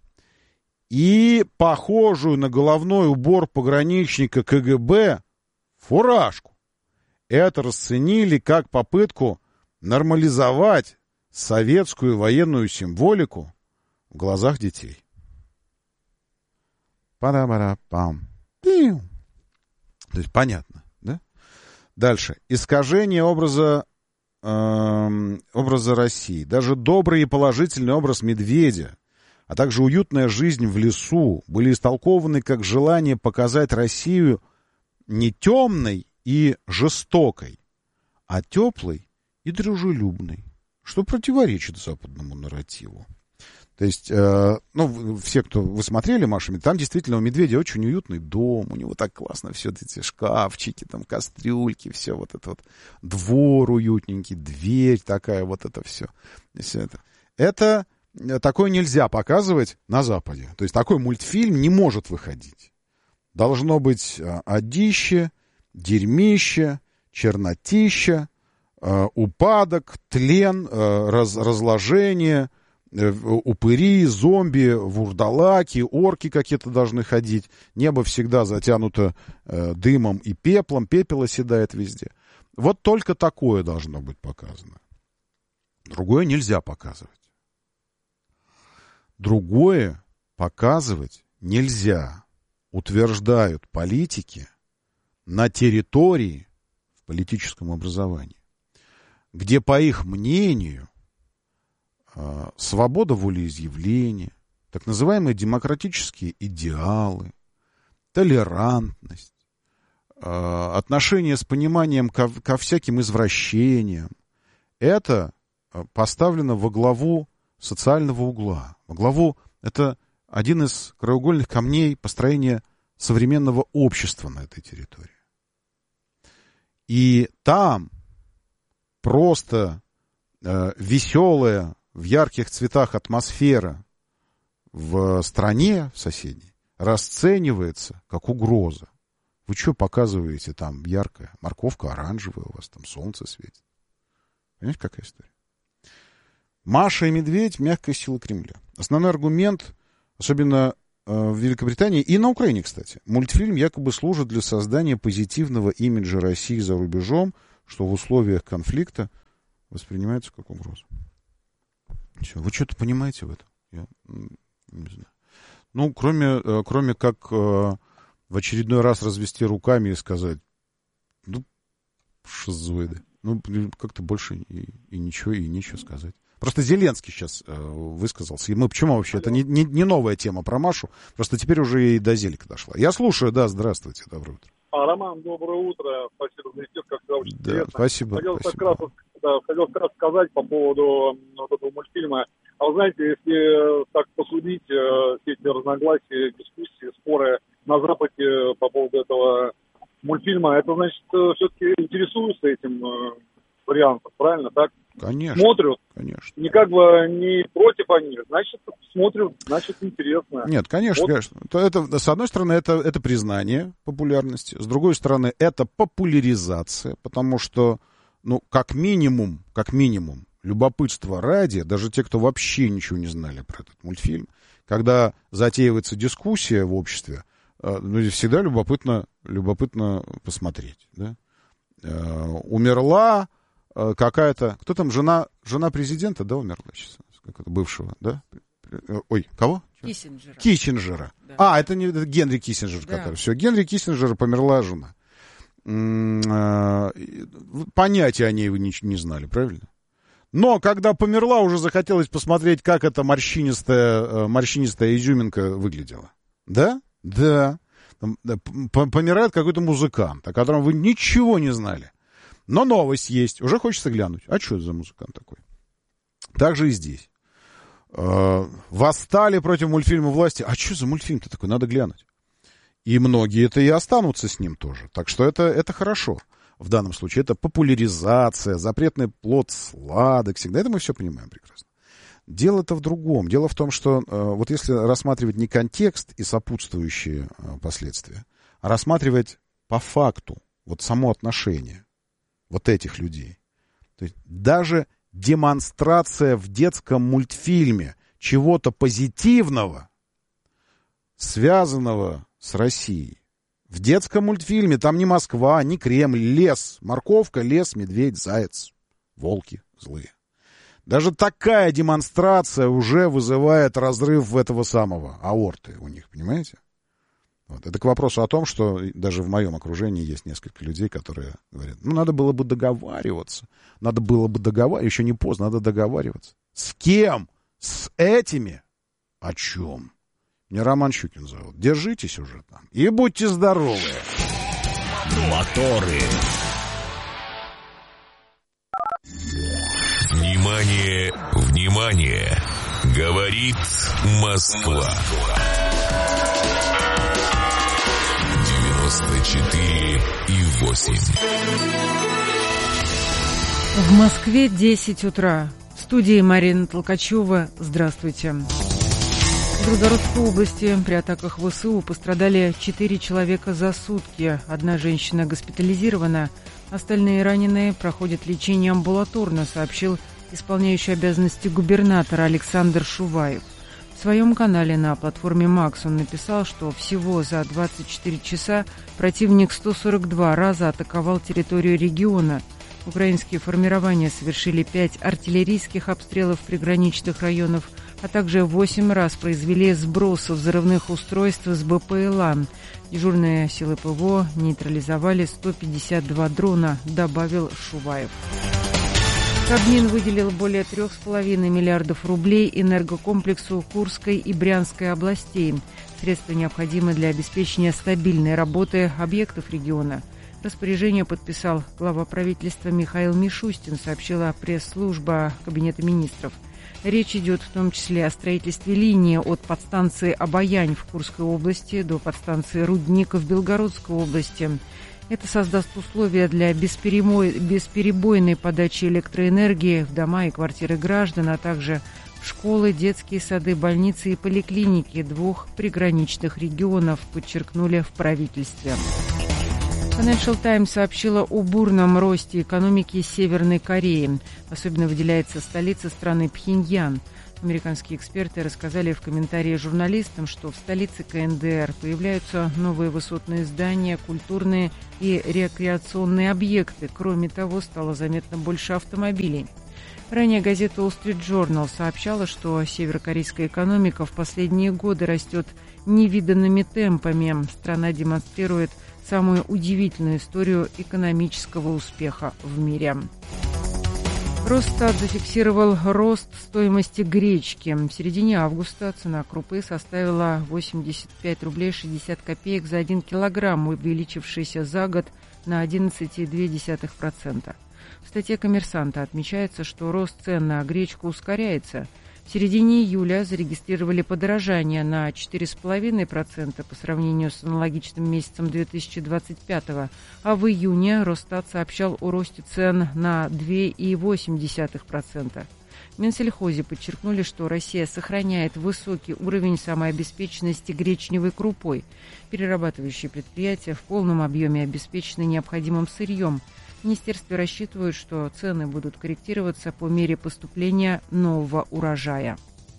и похожую на головной убор пограничника ка гэ бэ фуражку. Это расценили как попытку нормализовать советскую военную символику в глазах детей. Пара-пара-пам. Пиу. То есть понятно, да? Дальше. Искажение образа, э, образа России. Даже добрый и положительный образ медведя, а также уютная жизнь в лесу были истолкованы как желание показать Россию не темной и жестокой, а теплой и дружелюбной, что противоречит западному нарративу. То есть, э, ну, все, кто вы смотрели Машу, там действительно у медведя очень уютный дом, у него так классно все эти шкафчики, там кастрюльки, все вот это вот, двор уютненький, дверь такая, вот это все. все это. это такое нельзя показывать на Западе. То есть такой мультфильм не может выходить. Должно быть одище, дерьмище, чернотища, э, упадок, тлен, э, раз, разложение, упыри, зомби, вурдалаки, орки какие-то должны ходить. Небо всегда затянуто э, дымом и пеплом, пепел оседает везде. Вот только такое должно быть показано. Другое нельзя показывать. Другое показывать нельзя, утверждают политики на территории в политическом образовании, где, по их мнению, свобода волеизъявления, так называемые демократические идеалы, толерантность, отношение с пониманием ко, ко всяким извращениям, это поставлено во главу социального угла. Во главу, это один из краеугольных камней построения современного общества на этой территории. И там просто э, веселое в ярких цветах атмосфера в стране, в соседней, расценивается как угроза. Вы что показываете там яркое? Морковка оранжевая у вас, там солнце светит. Понимаете, какая история? Маша и Медведь — мягкая сила Кремля. Основной аргумент, особенно э, в Великобритании и на Украине, кстати, мультфильм якобы служит для создания позитивного имиджа России за рубежом, что в условиях конфликта воспринимается как угроза. Все. Вы что-то понимаете в этом? Я не знаю. Ну, кроме, э, кроме как э, в очередной раз развести руками и сказать, ну, шизоиды. Ну, как-то больше и, и ничего, и нечего сказать. Просто Зеленский сейчас э, высказался. И мы почему вообще? Это не, не, не новая тема про Машу. Просто теперь уже и до Зелика дошла. Я слушаю, да, здравствуйте, доброе утро. А, Роман, доброе утро. Спасибо за эфир, как всегда, очень да, интересно. Спасибо. Хотел, спасибо. Как раз, да, хотел как раз сказать по поводу вот этого мультфильма. А вы знаете, если так посудить э, все эти разногласия, дискуссии, споры на Западе по поводу этого мультфильма, это значит, все-таки интересуются этим э, вариантом, правильно, так? Конечно. Смотрят. Конечно. Не как бы не против они, значит, смотрят, значит, интересно. Нет, конечно, вот. конечно. Это, с одной стороны, это, это признание популярности, с другой стороны, это популяризация, потому что, ну, как минимум, как минимум, любопытство ради, даже те, кто вообще ничего не знали про этот мультфильм, когда затеивается дискуссия в обществе, ну, всегда любопытно, любопытно посмотреть, да? Умерла какая-то... Кто там? Жена, жена президента, да, умерла сейчас? Как-то бывшего, да? Ой, кого? Киссинджера. Киссинджера. Да. А, это не это Генри Киссинджер, да. который... Все, Генри Киссинджера померла жена. Понятия о ней вы не, не знали, правильно? Но когда померла, уже захотелось посмотреть, как эта морщинистая, морщинистая изюминка выглядела. Да? Да. Помирает какой-то музыкант, о котором вы ничего не знали. Но новость есть, уже хочется глянуть. А что это за музыкант такой? Так же и здесь. Восстали против мультфильма «Власти». А что за мультфильм-то такой? Надо глянуть. И многие-то и останутся с ним тоже. Так что это, это хорошо. В данном случае это популяризация, запретный плод сладок всегда. Это мы все понимаем прекрасно. Дело-то в другом. Дело в том, что вот если рассматривать не контекст и сопутствующие последствия, а рассматривать по факту вот само отношение вот этих людей. То есть даже демонстрация в детском мультфильме чего-то позитивного, связанного с Россией. В детском мультфильме там не Москва, не Кремль, лес, морковка, лес, медведь, заяц, волки злые. Даже такая демонстрация уже вызывает разрыв этого самого аорты у них, понимаете? Вот. Это к вопросу о том, что даже в моем окружении есть несколько людей, которые говорят, ну, надо было бы договариваться. Надо было бы договариваться. Еще не поздно, надо договариваться. С кем? С этими? О чем? Меня Роман Щукин зовут. Держитесь уже там. И будьте здоровы. Моторы. Внимание, внимание. Говорит Москва. девяносто четыре и восемь. В Москве десять утра. В студии Марина Толкачева. Здравствуйте. В Белгородской области при атаках ВСУ пострадали четыре человека за сутки. Одна женщина госпитализирована. Остальные раненые проходят лечение амбулаторно, сообщил исполняющий обязанности губернатора Александр Шуваев. В своем канале на платформе «Макс» он написал, что всего за двадцать четыре часа противник сто сорок два раза атаковал территорию региона. Украинские формирования совершили пять артиллерийских обстрелов приграничных районов, а также восемь раз произвели сбросы взрывных устройств с БПЛА. Дежурные силы ПВО нейтрализовали сто пятьдесят два дрона, добавил Шуваев. Кабмин выделил более трех с половиной миллиардов рублей энергокомплексу Курской и Брянской областей. Средства необходимы для обеспечения стабильной работы объектов региона. Распоряжение подписал глава правительства Михаил Мишустин, сообщила пресс-служба Кабинета министров. Речь идет в том числе о строительстве линии от подстанции Обаянь в Курской области до подстанции Рудник в Белгородской области. Это создаст условия для бесперебой... бесперебойной подачи электроэнергии в дома и квартиры граждан, а также в школы, детские сады, больницы и поликлиники двух приграничных регионов, подчеркнули в правительстве. Financial Times сообщила о бурном росте экономики Северной Кореи. Особенно выделяется столица страны Пхеньян. Американские эксперты рассказали в комментарии журналистам, что в столице КНДР появляются новые высотные здания, культурные и рекреационные объекты. Кроме того, стало заметно больше автомобилей. Ранее газета Wall Street Journal сообщала, что северокорейская экономика в последние годы растет невиданными темпами. Страна демонстрирует самую удивительную историю экономического успеха в мире. Росстат зафиксировал рост стоимости гречки. В середине августа цена крупы составила восемьдесят пять рублей шестьдесят копеек за один килограмм, увеличившийся за год на одиннадцать целых две десятых процента. В статье «Коммерсанта» отмечается, что рост цен на гречку ускоряется. В середине июля зарегистрировали подорожание на четыре целых пять десятых процента по сравнению с аналогичным месяцем две тысячи двадцать пятого, а в июне Росстат сообщал о росте цен на два целых восемь десятых процента. В Минсельхозе подчеркнули, что Россия сохраняет высокий уровень самообеспеченности гречневой крупой. Перерабатывающие предприятия в полном объеме обеспечены необходимым сырьем. В министерстве рассчитывают, что цены будут корректироваться по мере поступления нового урожая.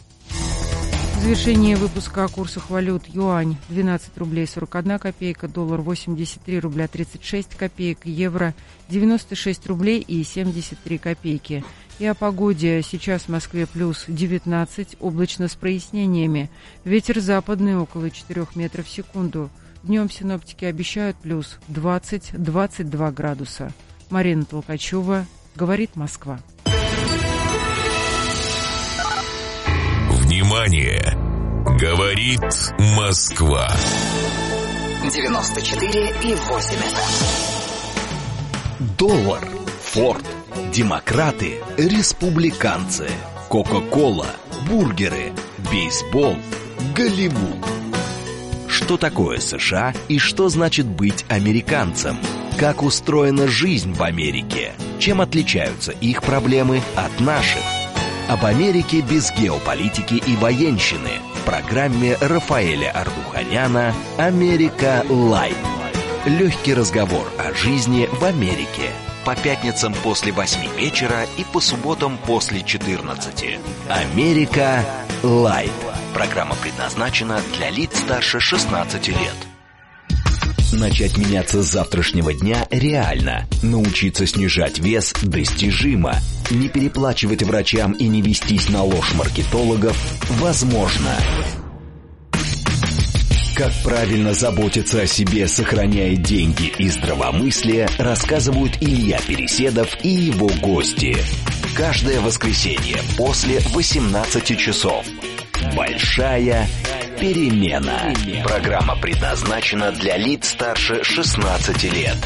В завершении выпуска о курсах валют: юань двенадцать рублей сорок одна копейка, доллар восемьдесят три рубля тридцать шесть копеек, евро девяносто шесть рублей и семьдесят три копейки. И о погоде. Сейчас в Москве плюс девятнадцать, облачно с прояснениями. Ветер западный около четырех метров в секунду. Днем синоптики обещают плюс двадцать - двадцать два градуса. Марина Толкачева, говорит Москва. Внимание! Говорит Москва. девяносто четыре и восемь эф эм. Доллар, Форд, демократы, республиканцы, Кока-кола, бургеры, бейсбол, Голливуд. Что такое США и что значит быть американцем? Как устроена жизнь в Америке? Чем отличаются их проблемы от наших? Об Америке без геополитики и военщины в программе Рафаэля Ардуханяна «Америка Лайв». Легкий разговор о жизни в Америке. По пятницам после восьми вечера и по субботам после четырнадцати. «Америка Лайв». Программа предназначена для лиц старше шестнадцати лет. Начать меняться с завтрашнего дня реально. Научиться снижать вес достижимо. Не переплачивать врачам и не вестись на ложь маркетологов возможно. Как правильно заботиться о себе, сохраняя деньги и здравомыслие, рассказывают Илья Переседов и его гости. Каждое воскресенье после восемнадцати часов. Большая перемена. Программа предназначена для лиц старше шестнадцати лет.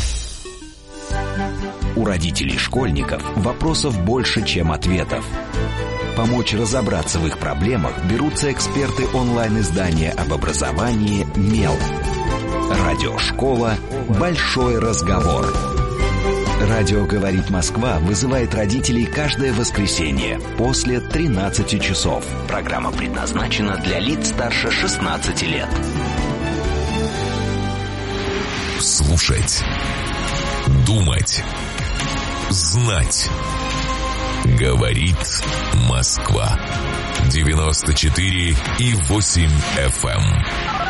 У родителей школьников вопросов больше, чем ответов. Помочь разобраться в их проблемах берутся эксперты онлайн-издания об образовании «Мел». Радиошкола «Большой разговор». Радио «Говорит Москва» вызывает родителей каждое воскресенье после тринадцати часов. Программа предназначена для лиц старше шестнадцати лет. Слушать. Думать. Знать. Говорит Москва. девяносто четыре и восемь эф эм.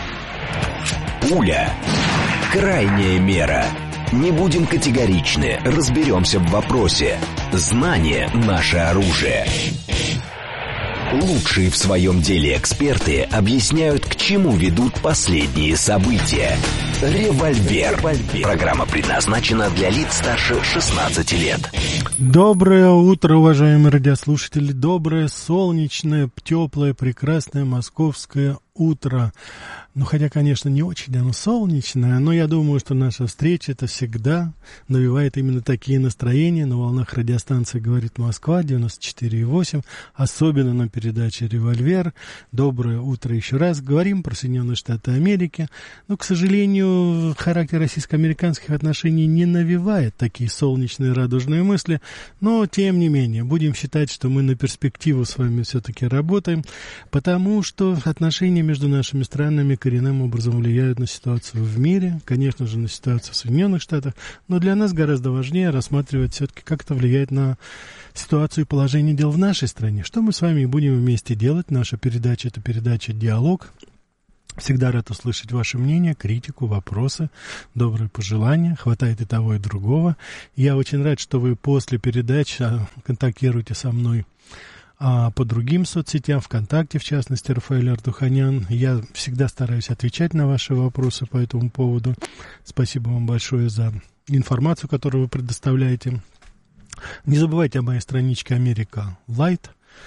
Пуля. Крайняя мера. Не будем категоричны, разберемся в вопросе. Знание – наше оружие. Лучшие в своем деле эксперты объясняют, к чему ведут последние события. Револьвер. Программа предназначена для лиц старше шестнадцати лет. Доброе утро, уважаемые радиослушатели. Доброе, солнечное, теплое, прекрасное московское утро. Ну, хотя, конечно, не очень оно солнечное, но я думаю, что наша встреча это всегда навевает именно такие настроения на волнах радиостанции «Говорит Москва» девяносто четыре и восемь, особенно на передаче «Револьвер». Доброе утро еще раз. Говорим про Соединенные Штаты Америки. Но, к сожалению, думаю, характер российско-американских отношений не навевает такие солнечные радужные мысли, но, тем не менее, будем считать, что мы на перспективу с вами все-таки работаем, потому что отношения между нашими странами коренным образом влияют на ситуацию в мире, конечно же, на ситуацию в Соединенных Штатах, но для нас гораздо важнее рассматривать все-таки, как это влияет на ситуацию и положение дел в нашей стране. Что мы с вами будем вместе делать? Наша передача – это передача «Диалог». Всегда рад услышать ваше мнение, критику, вопросы, добрые пожелания. Хватает и того, и другого. Я очень рад, что вы после передачи контактируете со мной а, по другим соцсетям, ВКонтакте, в частности, Рафаэль Ардуханян. Я всегда стараюсь отвечать на ваши вопросы по этому поводу. Спасибо вам большое за информацию, которую вы предоставляете. Не забывайте о моей страничке «Америка Лайт».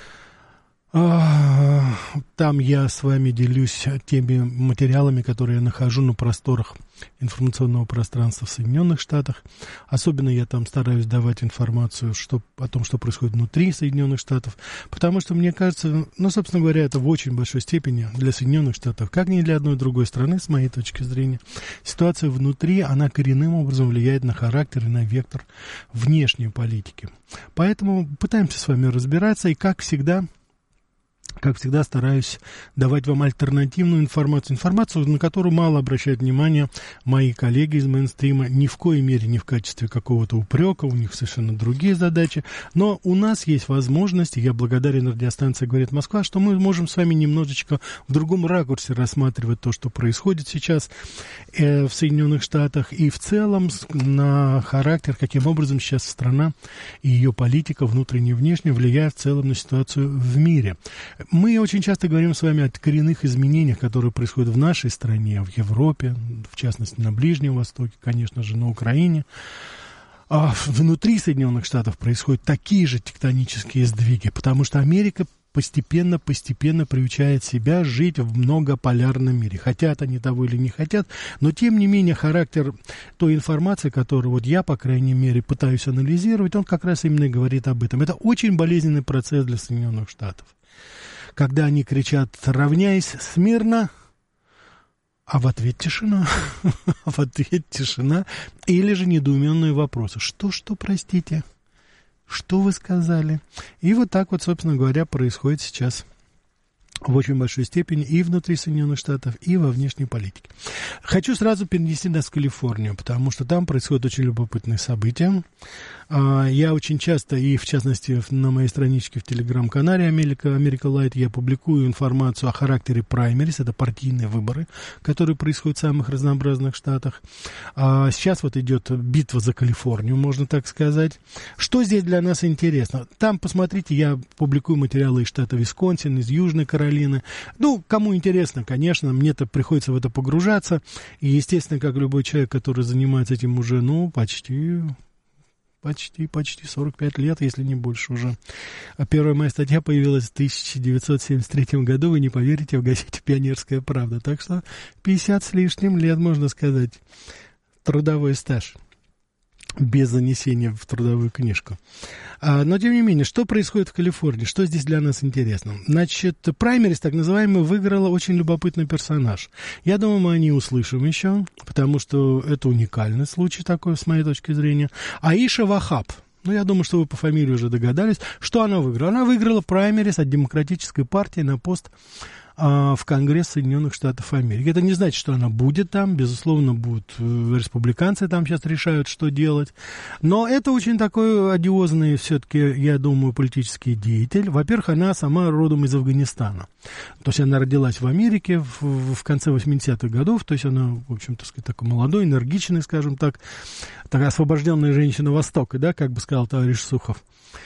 Там я с вами делюсь теми материалами, которые я нахожу на просторах информационного пространства в Соединенных Штатах. Особенно я там стараюсь давать информацию что, о том, что происходит внутри Соединенных Штатов, потому что, мне кажется, ну, собственно говоря, это в очень большой степени для Соединенных Штатов, как ни для одной другой страны, с моей точки зрения. Ситуация внутри, она коренным образом влияет на характер и на вектор внешней политики. Поэтому пытаемся с вами разбираться, и, как всегда, Как всегда, стараюсь давать вам альтернативную информацию. Информацию, на которую мало обращают внимание мои коллеги из мейнстрима. Ни в коей мере не в качестве какого-то упрека, у них совершенно другие задачи. Но у нас есть возможность, и я благодарен радиостанции «Говорит Москва», что мы можем с вами немножечко в другом ракурсе рассматривать то, что происходит сейчас э, в Соединенных Штатах. И в целом на характер, каким образом сейчас страна и ее политика, внутренняя и внешняя, влияет в целом на ситуацию в мире. Мы очень часто говорим с вами о коренных изменениях, которые происходят в нашей стране, в Европе, в частности, на Ближнем Востоке, конечно же, на Украине. А внутри Соединенных Штатов происходят такие же тектонические сдвиги, потому что Америка постепенно-постепенно приучает себя жить в многополярном мире. Хотят они того или не хотят, но, тем не менее, характер той информации, которую вот я, по крайней мере, пытаюсь анализировать, он как раз именно говорит об этом. Это очень болезненный процесс для Соединенных Штатов. Когда они кричат «равняйсь смирно», а в ответ тишина, а в ответ тишина, или же недоуменные вопросы. Что, что, простите? Что вы сказали? И вот так вот, собственно говоря, происходит сейчас в очень большой степени и внутри Соединенных Штатов, и во внешней политике. Хочу сразу перенести нас в Калифорнию, потому что там происходят очень любопытные события. Я очень часто, и в частности на моей страничке в телеграм-канале Америка, Америка Лайт, я публикую информацию о характере праймерис, это партийные выборы, которые происходят в самых разнообразных штатах. Сейчас вот идет битва за Калифорнию, можно так сказать. Что здесь для нас интересно? Там, посмотрите, я публикую материалы из штата Висконсин, из Южной Каролины. Ну, кому интересно, конечно, мне-то приходится в это погружаться. И, естественно, как любой человек, который занимается этим уже, ну, почти... Почти, почти сорок пять лет, если не больше уже. А первая моя статья появилась в тысяча девятьсот семьдесят третьем году, вы не поверите, в газете «Пионерская правда». Так что пятьдесят с лишним лет, можно сказать, трудовой стаж. Без занесения в трудовую книжку. А, но, тем не менее, что происходит в Калифорнии? Что здесь для нас интересно? Значит, праймерис, так называемый, выиграла очень любопытный персонаж. Я думаю, мы о ней услышим еще, потому что это уникальный случай такой, с моей точки зрения. Аиша Вахаб. Ну, я думаю, что вы по фамилии уже догадались, что она выиграла. Она выиграла праймерис от Демократической партии на пост в Конгресс Соединенных Штатов Америки. Это не значит, что она будет там, безусловно, будут республиканцы там сейчас решают, что делать, но это очень такой одиозный все-таки, я думаю, политический деятель. Во-первых, она сама родом из Афганистана, то есть она родилась в Америке в, в конце восьмидесятых годов, то есть она, в общем-то, такой молодой, энергичный, скажем так, такая освобожденная женщина Востока, да, как бы сказал товарищ Сухов.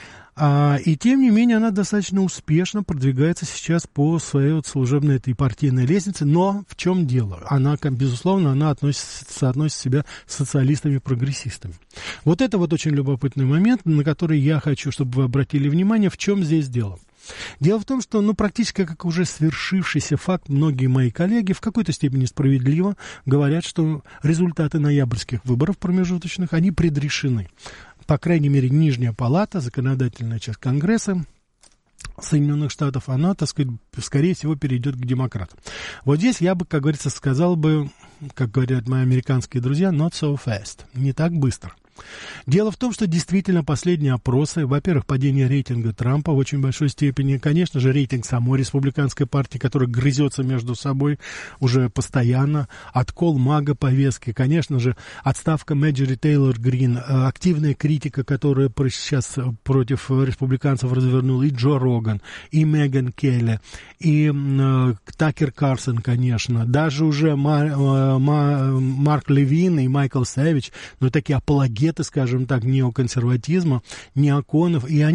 А, и, тем не менее, она достаточно успешно продвигается сейчас по своей вот служебной этой партийной лестнице. Но в чем дело? Она, безусловно, она относится, соотносит себя с социалистами-прогрессистами. Вот это вот очень любопытный момент, на который я хочу, чтобы вы обратили внимание, в чем здесь дело. Дело в том, что, ну, практически как уже свершившийся факт, многие мои коллеги в какой-то степени справедливо говорят, что результаты ноябрьских выборов промежуточных, они предрешены. По крайней мере, Нижняя палата, законодательная часть Конгресса, Соединенных Штатов, она, так сказать, скорее всего, перейдет к демократам. Вот здесь я бы, как говорится, сказал бы, как говорят мои американские друзья, not so fast, не так быстро. Дело в том, что действительно последние опросы, во-первых, падение рейтинга Трампа в очень большой степени, конечно же, рейтинг самой республиканской партии, которая грызется между собой уже постоянно, откол мага повестки, конечно же, отставка Мэджори Тейлор Грин, активная критика, которая сейчас против республиканцев развернул и Джо Роган, и Меган Келли, и э, Такер Карлсон, конечно, даже уже Мар, э, Марк Левин и Майкл Сэвидж, ну, такие апологеты, скажем так, неоконсерватизма, неоконов, и они